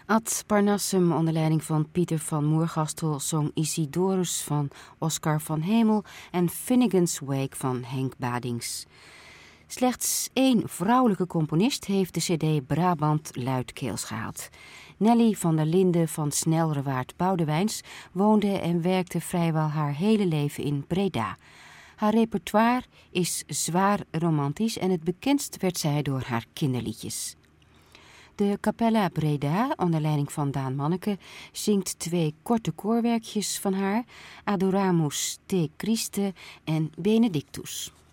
Ad Parnassum onder leiding van Pieter van Moergastel zong Isidorus van Oscar van Hemel en Finnegan's Wake van Henk Badings. Slechts 1 vrouwelijke componist heeft de cd Brabant luidkeels gehaald. Nelly van der Linden van Snelrewaard-Boudewijns woonde en werkte vrijwel haar hele leven in Breda. Haar repertoire is zwaar romantisch en het bekendst werd zij door haar kinderliedjes. De Capella Breda, onder leiding van Daan Manneke, zingt 2 korte koorwerkjes van haar, Adoramus te Christe en Benedictus.